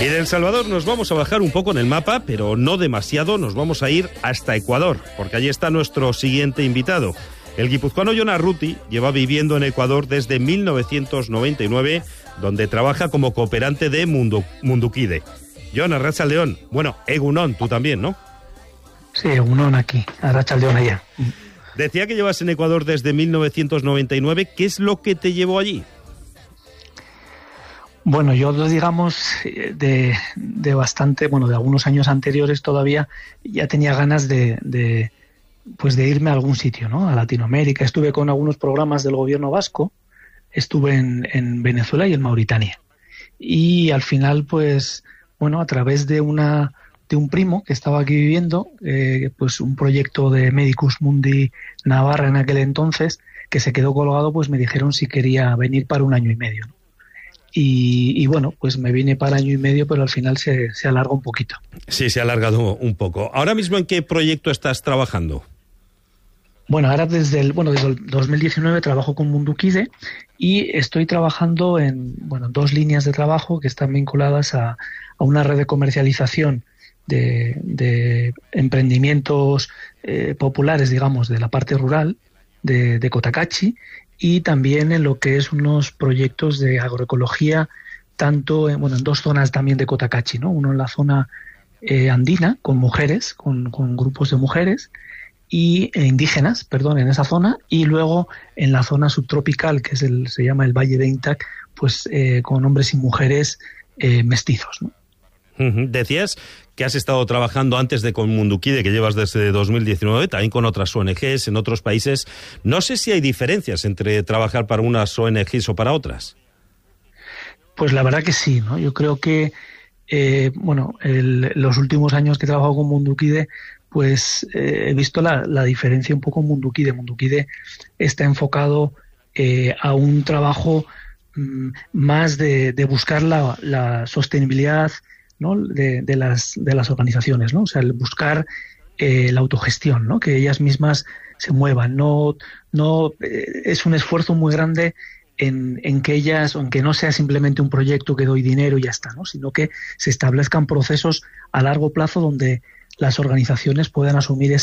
Y de El Salvador nos vamos a bajar un poco en el mapa, pero no demasiado, nos vamos a ir hasta Ecuador, porque allí está nuestro siguiente invitado. El guipuzcoano Jon Arruti lleva viviendo en Ecuador desde 1999, donde trabaja como cooperante de Mundukide. Jon, arratsaldeon. Bueno, egunon, tú también, ¿no? Sí, egunon aquí, arratsaldeon allá. Decía que llevas en Ecuador desde 1999. ¿Qué es lo que te llevó allí? Bueno, yo digamos de bastante, bueno, de algunos años anteriores todavía ya tenía ganas de irme a algún sitio, ¿no? A Latinoamérica. Estuve con algunos programas del gobierno vasco, estuve en Venezuela y en Mauritania. Y al final, pues, bueno, a través de un primo que estaba aquí viviendo, pues un proyecto de Medicus Mundi Navarra en aquel entonces, que se quedó colgado, pues me dijeron si quería venir para 1 año y medio, ¿no? Y bueno, pues me vine para 1 año y medio, pero al final se alarga un poquito. Sí, se ha alargado un poco. ¿Ahora mismo en qué proyecto estás trabajando? Bueno, ahora desde el 2019 trabajo con Mundukide y estoy trabajando en 2 líneas de trabajo que están vinculadas a una red de comercialización de emprendimientos populares, digamos, de la parte rural de Cotacachi, y también en lo que es unos proyectos de agroecología, tanto en 2 zonas también de Cotacachi, ¿no? Uno en la zona andina, con mujeres, con grupos de mujeres y indígenas, en esa zona, y luego en la zona subtropical, que se llama el Valle de Intac, pues con hombres y mujeres mestizos, ¿no? Decías que has estado trabajando antes de con Mundukide, que llevas desde 2019, también con otras ONGs en otros países. No sé si hay diferencias entre trabajar para unas ONGs o para otras. Pues la verdad que sí, ¿no? Yo creo que, los últimos años que he trabajado con Mundukide, pues he visto la diferencia un poco en Mundukide. Mundukide está enfocado a un trabajo más de buscar la sostenibilidad, ¿no? de las organizaciones, ¿no? O sea, el buscar la autogestión, ¿no? Que ellas mismas se muevan. No es un esfuerzo muy grande en que ellas, aunque no sea simplemente un proyecto que doy dinero y ya está, ¿no? Sino que se establezcan procesos a largo plazo donde las organizaciones puedan asumir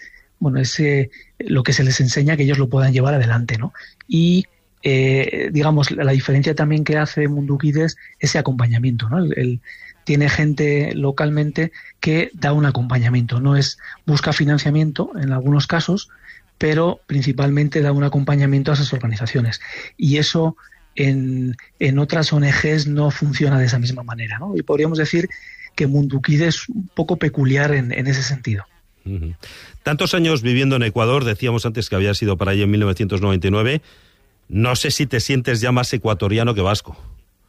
lo que se les enseña, que ellos lo puedan llevar adelante, ¿no? Y digamos, la diferencia también que hace Mundukide es ese acompañamiento, ¿no? Tiene gente localmente que da un acompañamiento, busca financiamiento en algunos casos, pero principalmente da un acompañamiento a esas organizaciones. Y eso en otras ONGs no funciona de esa misma manera, ¿no? Y podríamos decir que Mundukide es un poco peculiar en ese sentido. Uh-huh. Tantos años viviendo en Ecuador, decíamos antes que habías ido para allí en 1999. No sé si te sientes ya más ecuatoriano que vasco.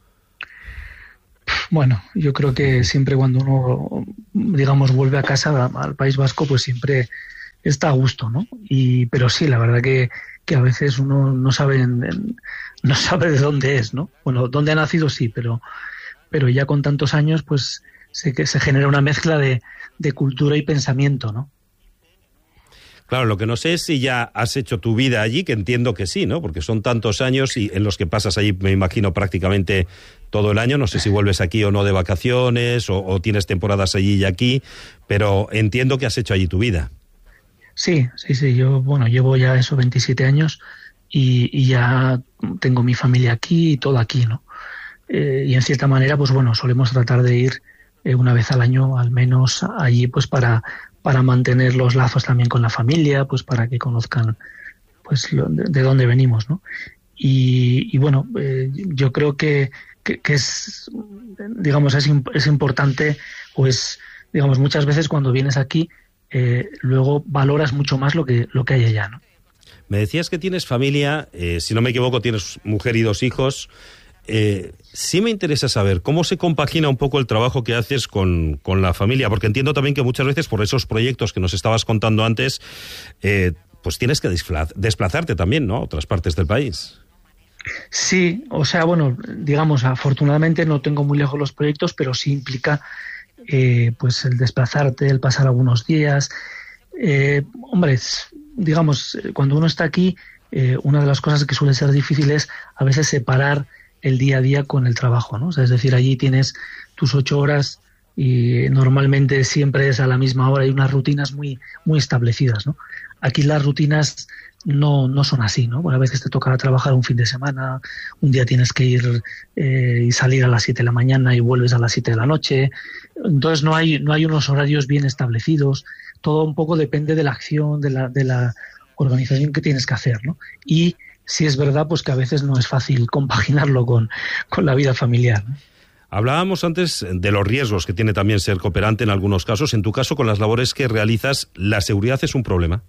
Bueno, yo creo que siempre cuando uno, digamos, vuelve a casa, al País Vasco, pues siempre está a gusto, ¿no? Pero sí, la verdad que a veces uno no sabe de dónde es, ¿no? Bueno, dónde ha nacido sí, pero ya con tantos años, pues se genera una mezcla de cultura y pensamiento, ¿no? Claro, lo que no sé es si ya has hecho tu vida allí, que entiendo que sí, ¿no? Porque son tantos años y en los que pasas allí, me imagino, prácticamente todo el año. No sé si vuelves aquí o no de vacaciones o tienes temporadas allí y aquí, pero entiendo que has hecho allí tu vida. Sí. Yo, llevo ya 27 años y ya tengo mi familia aquí y todo aquí, ¿no? Y en cierta manera, pues solemos tratar de ir una vez al año, al menos allí, pues para mantener los lazos también con la familia, pues para que conozcan pues de dónde venimos, ¿no? Y yo creo que es, digamos, es importante, pues, digamos, muchas veces cuando vienes aquí, luego valoras mucho más lo que hay allá, ¿no? Me decías que tienes familia, si no me equivoco, tienes mujer y 2 hijos. Sí me interesa saber cómo se compagina un poco el trabajo que haces con la familia, porque entiendo también que muchas veces por esos proyectos que nos estabas contando antes, pues tienes que desplazarte también, ¿no?, a otras partes del país. Sí, o sea, digamos, afortunadamente no tengo muy lejos los proyectos, pero sí implica pues el desplazarte, el pasar algunos días. Digamos, cuando uno está aquí, una de las cosas que suele ser difícil es a veces separar el día a día con el trabajo, ¿no? O sea, es decir, allí tienes tus 8 horas y normalmente siempre es a la misma hora y unas rutinas muy, muy establecidas, ¿no? Aquí las rutinas no son así, ¿no? Bueno, a veces te toca trabajar un fin de semana, un día tienes que ir y salir a las 7 de la mañana y vuelves a las 7 de la noche. Entonces no hay unos horarios bien establecidos. Todo un poco depende de la acción, de la organización que tienes que hacer, ¿no? Y sí es verdad pues que a veces no es fácil compaginarlo con la vida familiar, ¿no? Hablábamos antes de los riesgos que tiene también ser cooperante en algunos casos. En tu caso, con las labores que realizas, ¿la seguridad es un problema?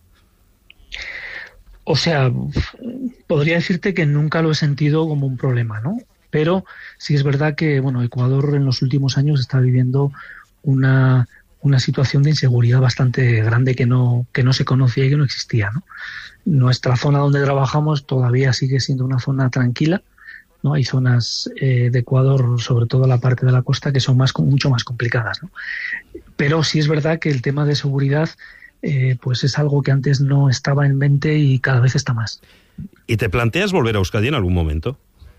O sea, podría decirte que nunca lo he sentido como un problema, ¿no? Pero sí es verdad que, bueno, Ecuador en los últimos años está viviendo una situación de inseguridad bastante grande que no se conocía y que no existía, ¿no? Nuestra zona donde trabajamos todavía sigue siendo una zona tranquila, ¿no? Hay zonas de Ecuador, sobre todo la parte de la costa, que son mucho más complicadas, ¿no? Pero sí es verdad que el tema de seguridad pues es algo que antes no estaba en mente y cada vez está más. ¿Y te planteas volver a Euskadi en algún momento?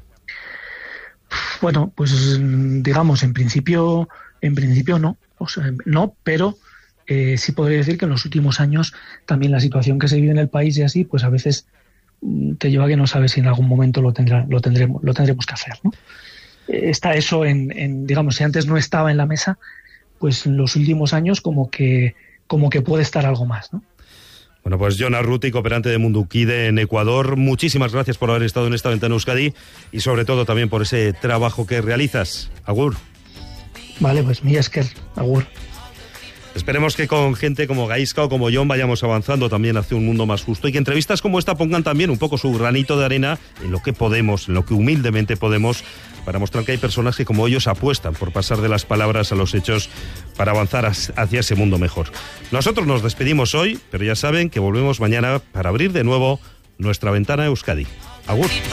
Bueno, pues digamos, en principio no. O sea, no, pero sí podría decir que en los últimos años también la situación que se vive en el país y así, pues a veces te lleva a que no sabes si en algún momento lo tendremos que hacer, ¿no? Está eso digamos, si antes no estaba en la mesa, pues en los últimos años como que puede estar algo más, ¿no? Bueno, pues Jon Arruti, cooperante de Mundukide en Ecuador, muchísimas gracias por haber estado en esta ventana Euskadi y sobre todo también por ese trabajo que realizas. Agur. Vale, pues mila esker, agur. Esperemos que con gente como Gaizka o como Jon vayamos avanzando también hacia un mundo más justo y que entrevistas como esta pongan también un poco su granito de arena en lo que podemos, en lo que humildemente podemos, para mostrar que hay personas que como ellos apuestan por pasar de las palabras a los hechos para avanzar hacia ese mundo mejor. Nosotros nos despedimos hoy, pero ya saben que volvemos mañana para abrir de nuevo nuestra ventana Euskadi. Agur.